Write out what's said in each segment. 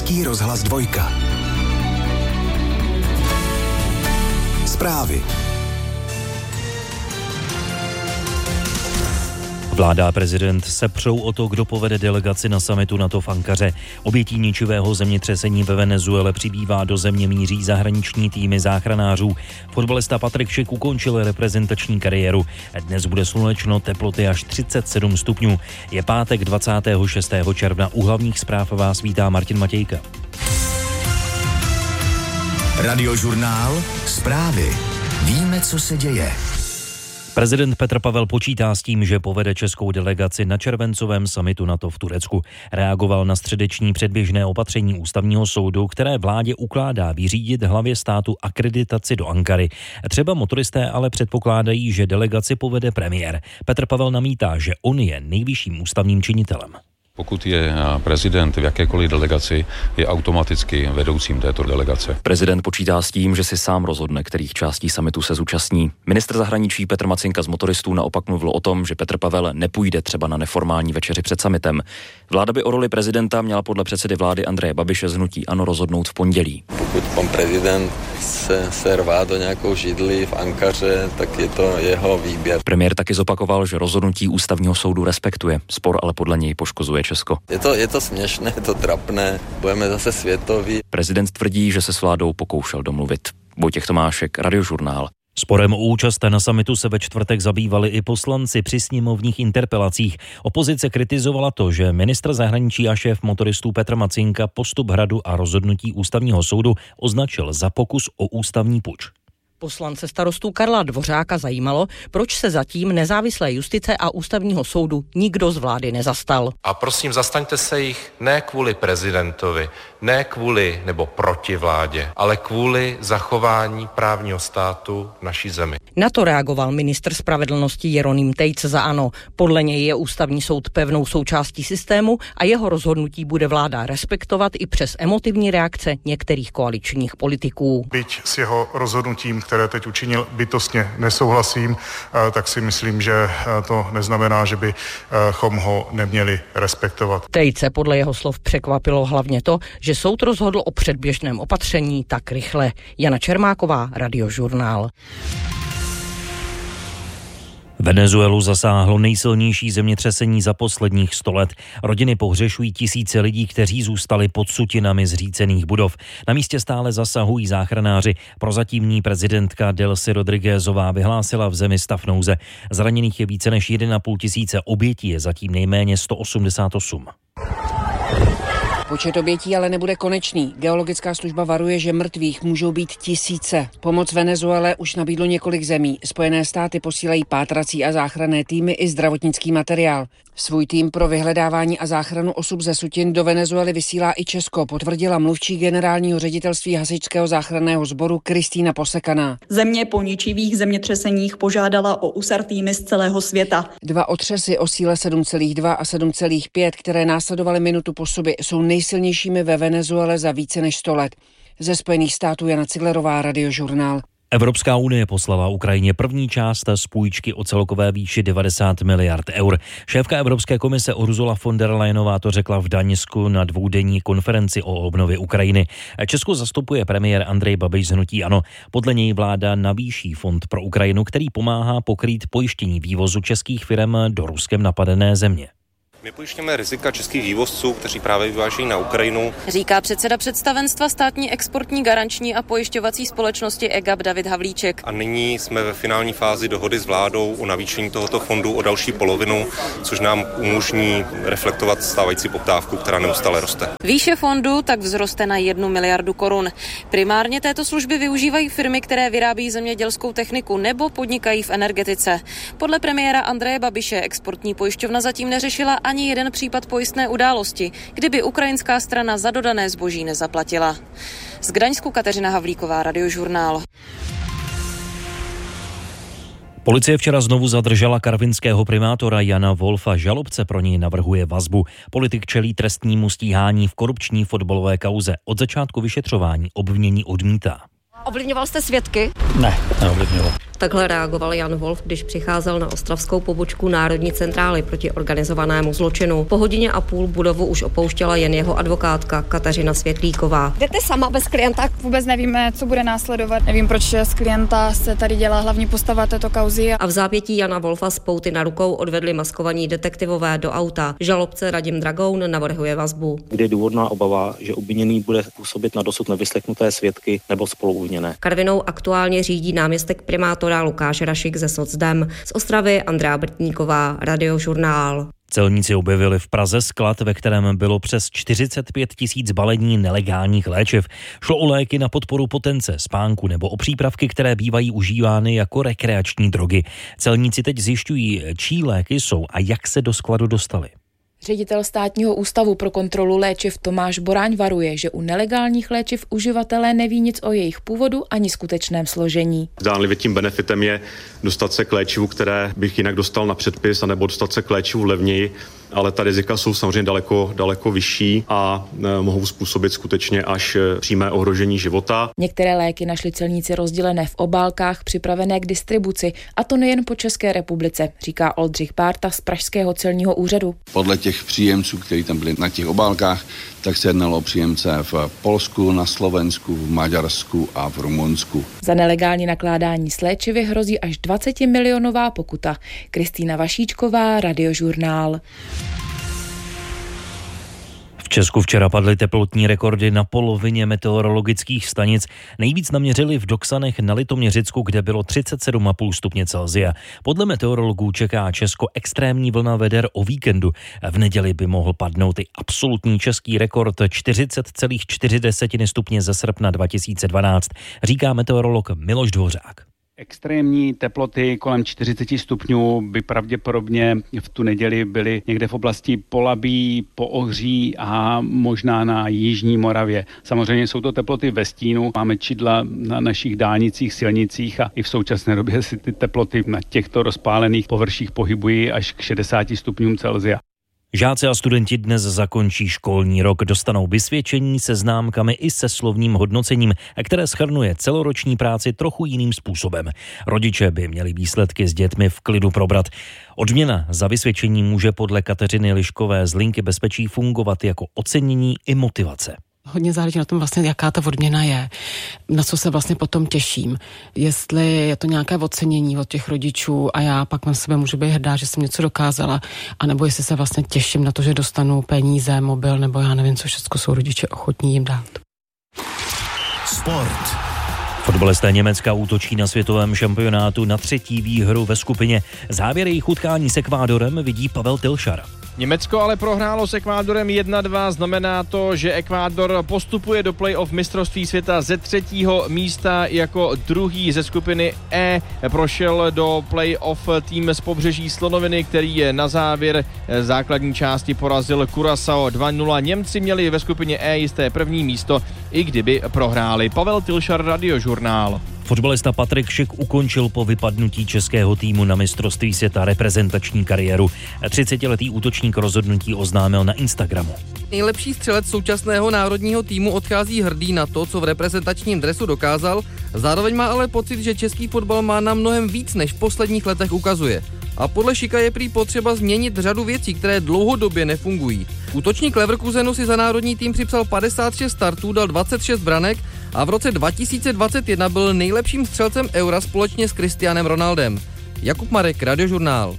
Český rozhlas 2. Zprávy. Vláda a prezident se přou o to, kdo povede delegaci na summitu NATO v Ankaře. Obětí ničivého zemětřesení ve Venezuele přibývá, do země míří zahraniční týmy záchranářů. Fotbalista Patrik Schick ukončil reprezentační kariéru. Dnes bude slunečno, teploty až 37 stupňů. Je pátek 26. června. U hlavních zpráv vás vítá Martin Matějka. Radiožurnál Zprávy. Víme, co se děje. Prezident Petr Pavel počítá s tím, že povede českou delegaci na červencovém summitu NATO v Turecku. Reagoval na středeční předběžné opatření ústavního soudu, které vládě ukládá vyřídit hlavě státu akreditaci do Ankary. Třeba motoristé ale předpokládají, že delegaci povede premiér. Petr Pavel namítá, že on je nejvyšším ústavním činitelem. Pokud je prezident v jakékoliv delegaci, je automaticky vedoucím této delegace. Prezident počítá s tím, že si sám rozhodne, kterých částí summitu se zúčastní. Ministr zahraničí Petr Macinka z motoristů naopak mluvil o tom, že Petr Pavel nepůjde třeba na neformální večeři před summitem. Vláda by o roli prezidenta měla podle předsedy vlády Andreje Babiše z hnutí ANO rozhodnout v pondělí. Pokud pan prezident se rvá do nějakou židli v Ankaře, tak je to jeho výběr. Premiér taky zopakoval, že rozhodnutí ústavního soudu respektuje. Spor ale podle něj poškozuje Česko. Je to směšné, je to trapné, budeme zase světoví. Prezident tvrdí, že se s vládou pokoušel domluvit. Vojtěch Tomášek, Radiožurnál. Sporem o účast na summitu se ve čtvrtek zabývali i poslanci při sněmovních interpelacích. Opozice kritizovala to, že ministr zahraničí a šéf motoristů Petr Macinka postup Hradu a rozhodnutí ústavního soudu označil za pokus o ústavní puč. Poslance starostů Karla Dvořáka zajímalo, proč se zatím nezávislé justice a ústavního soudu nikdo z vlády nezastal. A prosím, zastaňte se jich ne kvůli prezidentovi, ne kvůli nebo proti vládě, ale kvůli zachování právního státu v naší zemi. Na to reagoval ministr spravedlnosti Jeroným Tejc za ANO. Podle něj je ústavní soud pevnou součástí systému a jeho rozhodnutí bude vláda respektovat i přes emotivní reakce některých koaličních politiků. Byť s jeho rozhodnutím, které teď učinil, bytostně nesouhlasím, tak si myslím, že to neznamená, že bychom ho neměli respektovat. Tejce podle jeho slov překvapilo hlavně to, že soud rozhodl o předběžném opatření tak rychle. Jana Čermáková, Radiožurnál. Venezuelu zasáhlo nejsilnější zemětřesení za posledních 100 let. Rodiny pohřešují tisíce lidí, kteří zůstali pod sutinami zřícených budov. Na místě stále zasahují záchranáři. Prozatímní prezidentka Delcy Rodriguezová vyhlásila v zemi stav nouze. Zraněných je více než 1,5 tisíce, obětí je zatím nejméně 188. Počet obětí ale nebude konečný. Geologická služba varuje, že mrtvých můžou být tisíce. Pomoc Venezuele už nabídlo několik zemí. Spojené státy posílají pátrací a záchranné týmy i zdravotnický materiál. Svůj tým pro vyhledávání a záchranu osob ze sutin do Venezuely vysílá i Česko, potvrdila mluvčí generálního ředitelství hasičského záchranného sboru Kristýna Posekaná. Země po ničivých zemětřeseních požádala o USAR týmy z celého světa. 2 otřesy o síle 7,2 a 7,5, které následovaly minutu po sobě, jsou nejsilnějšími ve Venezuele za více než 100 let. Ze Spojených států Jana Ciglerová, Radiožurnál. Evropská unie poslala Ukrajině první část z půjčky o celkové výši 90 miliard eur. Šéfka Evropské komise Ursula von der Leyenová to řekla v Daňsku na dvoudenní konferenci o obnově Ukrajiny. Česko zastupuje premiér Andrej Babiš z hnutí ANO. Podle něj vláda navýší fond pro Ukrajinu, který pomáhá pokrýt pojištění vývozu českých firem do Ruskem napadené země. My pojišťujeme rizika českých vývozců, kteří právě vyvážejí na Ukrajinu. Říká předseda představenstva státní exportní garanční a pojišťovací společnosti EGAP David Havlíček. A nyní jsme ve finální fázi dohody s vládou o navýšení tohoto fondu o další polovinu, což nám umožní reflektovat stávající poptávku, která neustále roste. Výše fondu tak vzroste na 1 miliardu korun. Primárně této služby využívají firmy, které vyrábí zemědělskou techniku nebo podnikají v energetice. Podle premiéra Andreje Babiše exportní pojišťovna zatím neřešila ani jeden případ pojistné události, kdyby ukrajinská strana za dodané zboží nezaplatila. Z Gdaňsku Kateřina Havlíková, Radiožurnál. Policie včera znovu zadržela karvinského primátora Jana Wolfa. Žalobce pro něj navrhuje vazbu. Politik čelí trestnímu stíhání v korupční fotbalové kauze. Od začátku vyšetřování obvinění odmítá. Ovlivňoval jste svědky? Ne, neovlivňoval. Takhle reagoval Jan Wolf, když přicházel na ostravskou pobočku Národní centrály proti organizovanému zločinu. Po hodině a půl budovu už opouštěla jen jeho advokátka Kateřina Světlíková. Jdete sama bez klienta? Vůbec nevíme, co bude následovat. Nevím, proč z klienta se tady dělá hlavní postava této kauzy. A v zápětí Jana Wolfa z pouty na rukou odvedli maskovaní detektivové do auta. Žalobce Radim Dragoun navrhuje vazbu. Kde je důvodná obava, že obviněný bude působit na dosud nevyslechnuté svědky nebo spoluobviněné. Karvinou aktuálně řídí náměstek primátora Lukáš Rašik ze Socdem. Z Ostravy Andrea Brtníková, Radiožurnál. Celníci objevili v Praze sklad, ve kterém bylo přes 45 000 balení nelegálních léčiv. Šlo o léky na podporu potence, spánku nebo o přípravky, které bývají užívány jako rekreační drogy. Celníci teď zjišťují, čí léky jsou a jak se do skladu dostaly. Ředitel Státního ústavu pro kontrolu léčiv Tomáš Boráň varuje, že u nelegálních léčiv uživatelé neví nic o jejich původu ani skutečném složení. Zdánlivě tím benefitem je dostat se k léčivu, které bych jinak dostal na předpis, anebo dostat se k léčivu levněji, ale ta rizika jsou samozřejmě daleko vyšší a mohou způsobit skutečně až přímé ohrožení života. Některé léky našli celníci rozdělené v obálkách připravené k distribuci, a to nejen po České republice, říká Oldřich Bárta z pražského celního úřadu. Podle těch příjemců, kteří tam byli na těch obálkách, tak se jednalo o příjemce v Polsku, na Slovensku, v Maďarsku a v Rumunsku. Za nelegální nakládání s léčivy hrozí až 20milionová pokuta. Kristýna Vašíčková, Radiožurnál. V Česku včera padly teplotní rekordy na polovině meteorologických stanic. Nejvíc naměřili v Doksanech na Litoměřicku, kde bylo 37,5 stupně Celsia. Podle meteorologů čeká Česko extrémní vlna veder o víkendu. V neděli by mohl padnout i absolutní český rekord 40,4 stupně ze srpna 2012, říká meteorolog Miloš Dvořák. Extrémní teploty kolem 40 stupňů by pravděpodobně v tu neděli byly někde v oblasti Polabí, Poohří a možná na jižní Moravě. Samozřejmě jsou to teploty ve stínu, máme čidla na našich dálnicích, silnicích a i v současné době si ty teploty na těchto rozpálených površích pohybují až k 60 stupňům Celsia. Žáci a studenti dnes zakončí školní rok, dostanou vysvědčení se známkami i se slovním hodnocením, které shrnuje celoroční práci trochu jiným způsobem. Rodiče by měli výsledky s dětmi v klidu probrat. Odměna za vysvědčení může podle Kateřiny Liškové z Linky bezpečí fungovat jako ocenění i motivace. Hodně záleží na tom vlastně, jaká ta odměna je, na co se vlastně potom těším. Jestli je to nějaké ocenění od těch rodičů a já pak na sebe můžu být hrdá, že jsem něco dokázala, anebo jestli se vlastně těším na to, že dostanu peníze, mobil, nebo já nevím, co všechno jsou rodiče ochotní jim dát. Sport. Fotbalisté Německa útočí na světovém šampionátu na 3. výhru ve skupině. Závěr jejich utkání s Ekvádorem vidí Pavel Tilšar. Německo ale prohrálo s Ekvádorem 1-2, znamená to, že Ekvádor postupuje do play-off mistrovství světa ze 3. místa jako druhý ze skupiny E. Prošel do play-off tým z pobřeží Slonoviny, který je na závěr základní části porazil Curaçao 2-0. Němci měli ve skupině E jisté první místo, i kdyby prohráli. Pavel Tilšar, Radiožurnál. Fotbalista Patrik Šik ukončil po vypadnutí českého týmu na mistrovství světa reprezentační kariéru. 30letý útočník rozhodnutí oznámil na Instagramu. Nejlepší střelec současného národního týmu odchází hrdý na to, co v reprezentačním dresu dokázal, zároveň má ale pocit, že český fotbal má na mnohem víc, než v posledních letech ukazuje. A podle Šika je prý potřeba změnit řadu věcí, které dlouhodobě nefungují. Útočník Leverkusenu si za národní tým připsal 56 startů, dal 26 branek a v roce 2021 byl nejlepším střelcem Eura společně s Cristianem Ronaldem. Jakub Marek, Radiožurnál.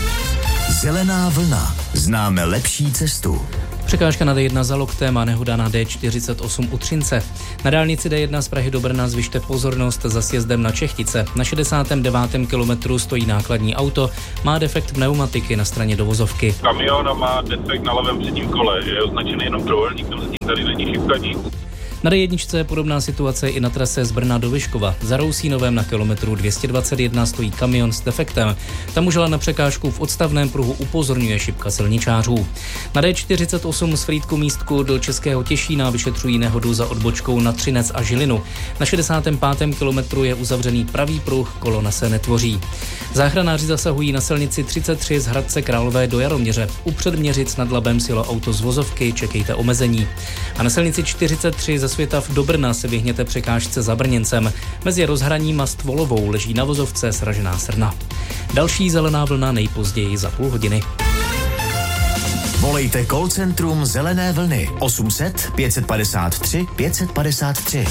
Zelená vlna. Známe lepší cestu. Překážka na D1 za Loktem a nehoda na D48 u Třince. Na dálnici D1 z Prahy do Brna zvyšte pozornost za sjezdem na Čechtice. Na 69. kilometru stojí nákladní auto, má defekt pneumatiky na straně dovozovky. Kamion má defekt na levém předním kole, je označený jenom trojúhelníkem, zatím tady není šipkaník. Na D1 je podobná situace i na trase z Brna do Vyškova. Za Rousínovem na kilometru 221 stojí kamion s defektem. Tam už ale na překážku v odstavném pruhu upozorňuje šipka silničářů. Na D48 z Frýdku Místku do Českého Těšína vyšetřují nehodu za odbočkou na Třinec a Žilinu. Na 65. kilometru je uzavřený pravý pruh, kolona se netvoří. Záchranáři zasahují na silnici 33 z Hradce Králové do Jaroměře. U Předměřic nad Labem sjelo auto z vozovky, čekejte omezení. A na silnici 43 ze Svitav do Brna se vyhněte překážce za Brněncem. Mezi rozhraním a Stvolovou leží na vozovce sražená srna. Další zelená vlna nejpozději za půl hodiny. Volejte call centrum Zelené vlny 800 553 553.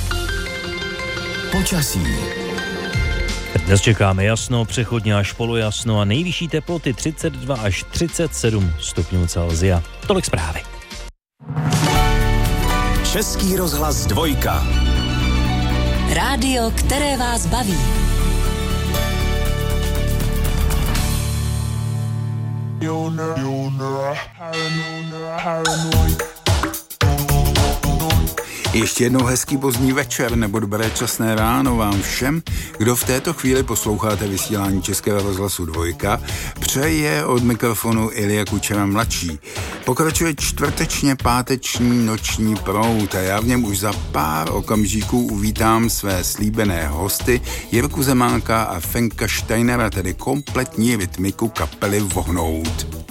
Počasí. Dnes čekáme jasno, přechodně až polojasno a nejvyšší teploty 32 až 37 stupňů Celsia. Tolik zprávy. Český rozhlas 2. Rádio, které vás baví. Ještě jednou hezký pozdní večer nebo dobré časné ráno vám všem, kdo v této chvíli posloucháte vysílání Českého rozhlasu 2. Přeje od mikrofonu Ilja Kučera mladší. Pokračuje čtvrtečně páteční noční proud a já v něm už za pár okamžiků uvítám své slíbené hosty Jirku Zemánka a Fenka Steinera, tedy kompletní rytmiku kapely Vohnout.